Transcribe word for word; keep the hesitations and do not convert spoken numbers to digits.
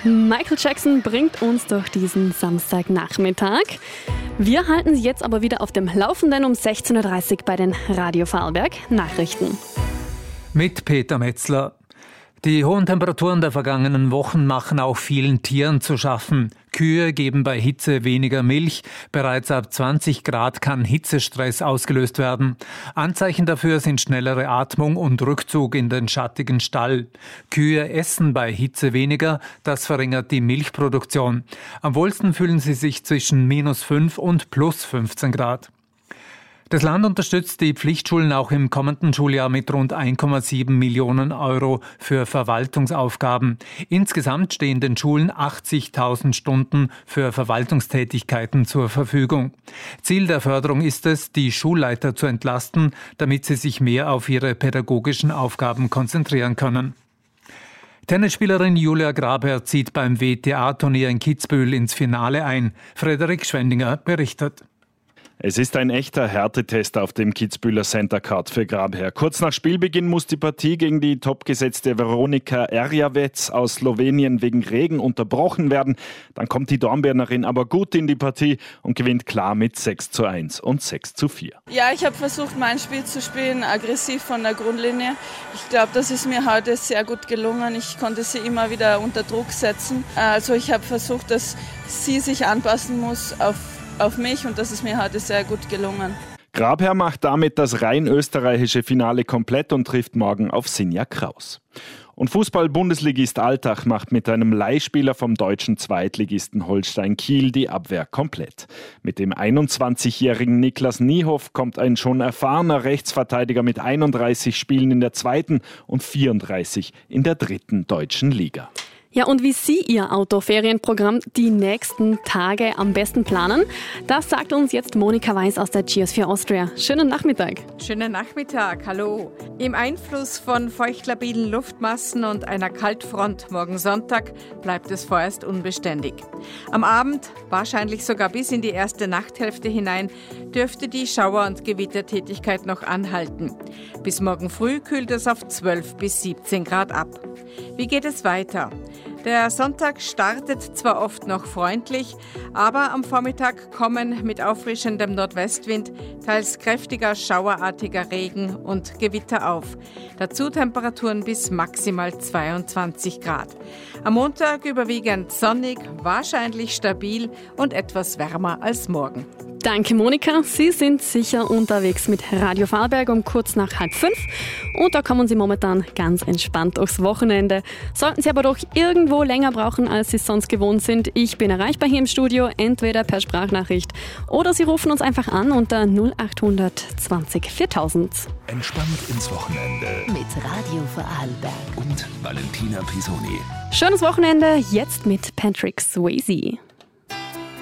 Michael Jackson bringt uns durch diesen Samstagnachmittag. Wir halten Sie jetzt aber wieder auf dem Laufenden um sechzehn Uhr dreißig bei den Radio Vorarlberg Nachrichten. Mit Peter Metzler. Die hohen Temperaturen der vergangenen Wochen machen auch vielen Tieren zu schaffen. Kühe geben bei Hitze weniger Milch. Bereits ab zwanzig Grad kann Hitzestress ausgelöst werden. Anzeichen dafür sind schnellere Atmung und Rückzug in den schattigen Stall. Kühe essen bei Hitze weniger, das verringert die Milchproduktion. Am wohlsten fühlen sie sich zwischen minus fünf und plus fünfzehn Grad. Das Land unterstützt die Pflichtschulen auch im kommenden Schuljahr mit rund eins Komma sieben Millionen Euro für Verwaltungsaufgaben. Insgesamt stehen den Schulen achtzigtausend Stunden für Verwaltungstätigkeiten zur Verfügung. Ziel der Förderung ist es, die Schulleiter zu entlasten, damit sie sich mehr auf ihre pädagogischen Aufgaben konzentrieren können. Tennisspielerin Julia Grabherr zieht beim W T A-Turnier in Kitzbühel ins Finale ein. Frederik Schwendinger berichtet. Es ist ein echter Härtetest auf dem Kitzbüheler Center Court für Grabherr. Kurz nach Spielbeginn muss die Partie gegen die topgesetzte Veronika Erjavec aus Slowenien wegen Regen unterbrochen werden. Dann kommt die Dornbirnerin aber gut in die Partie und gewinnt klar mit sechs zu eins und sechs zu vier. Ja, ich habe versucht, mein Spiel zu spielen, aggressiv von der Grundlinie. Ich glaube, das ist mir heute sehr gut gelungen. Ich konnte sie immer wieder unter Druck setzen. Also ich habe versucht, dass sie sich anpassen muss auf auf mich und das ist mir heute sehr gut gelungen. Grabherr macht damit das rein österreichische Finale komplett und trifft morgen auf Sinja Kraus. Und Fußball-Bundesligist Altach macht mit einem Leihspieler vom deutschen Zweitligisten Holstein Kiel die Abwehr komplett. Mit dem einundzwanzigjährigen Niklas Niehoff kommt ein schon erfahrener Rechtsverteidiger mit einunddreißig Spielen in der zweiten und vierunddreißig in der dritten deutschen Liga. Ja, und wie Sie Ihr Autoferienprogramm die nächsten Tage am besten planen, das sagt uns jetzt Monika Weiß aus der G S vier Austria. Schönen Nachmittag. Schönen Nachmittag, hallo. Im Einfluss von feuchtlabilen Luftmassen und einer Kaltfront morgen Sonntag bleibt es vorerst unbeständig. Am Abend, wahrscheinlich sogar bis in die erste Nachthälfte hinein, dürfte die Schauer- und Gewittertätigkeit noch anhalten. Bis morgen früh kühlt es auf zwölf bis siebzehn Grad ab. Wie geht es weiter? Der Sonntag startet zwar oft noch freundlich, aber am Vormittag kommen mit auffrischendem Nordwestwind teils kräftiger, schauerartiger Regen und Gewitter auf. Dazu Temperaturen bis maximal zweiundzwanzig Grad. Am Montag überwiegend sonnig, wahrscheinlich stabil und etwas wärmer als morgen. Danke, Monika. Sie sind sicher unterwegs mit Radio Vorarlberg um kurz nach halb fünf. Und da kommen Sie momentan ganz entspannt durchs Wochenende. Sollten Sie aber doch irgendwo länger brauchen, als Sie es sonst gewohnt sind, ich bin erreichbar hier im Studio, entweder per Sprachnachricht oder Sie rufen uns einfach an unter null acht zwanzig viertausend. Entspannt ins Wochenende mit Radio Vorarlberg und Valentina Pisoni. Schönes Wochenende, jetzt mit Patrick Swayze.